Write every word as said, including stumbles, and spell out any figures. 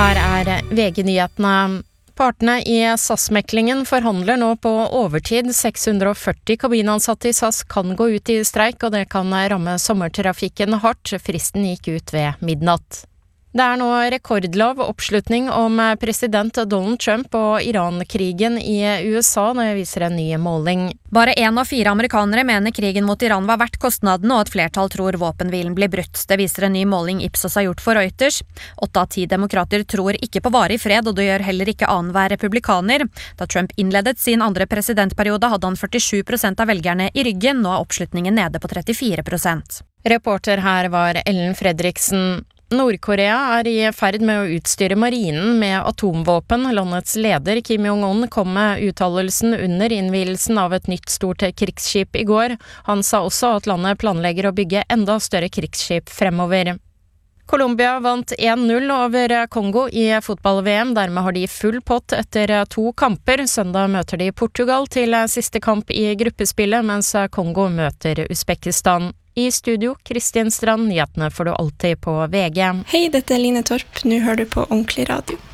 Her er V G-nyhetene. Partene i S A S-meklingen forhandler nå på overtid. seks hundre og førti kabinansatte i S A S kan gå ut i streik, og det kan ramme sommertrafikken hardt. Fristen gikk ut ved midnatt. Det er nå rekordlav oppslutning om president Donald Trump og Iran-krigen i U S A, når jeg viser en ny måling. Bare en av fire amerikanere mener krigen mot Iran var verdt kostnaden, og et flertall tror våpenhvilen blir brutt. Det viser en ny måling Ipsos har gjort for Reuters. Åtte av ti demokrater tror ikke på varig fred, og det gjør heller ikke annenhver republikaner. Da Trump innledet sin andre presidentperiode, hadde han førtisju prosent av velgerne i ryggen. Nå er oppslutningen nede på trettifire prosent. Reporter her var Ellen Fredriksen. Nord-Korea er i ferd med å utstyre marinen med atomvåpen. Landets leder Kim Jong-un kom med uttalelsen under innvielsen av et nytt stort krigsskip i går. Han sa også at landet planlegger å bygge enda større krigsskip fremover. Colombia vant en null over Kongo i fotball-V M, dermed har de full pott etter to kamper. Søndag møter de Portugal til siste kamp i gruppespillet, mens Kongo møter Uzbekistan. I studio, Kristin Strand, nyhetene får du alltid på V G. Hei, dette er Line Torp. Nå hører du på Ordentlig Radio.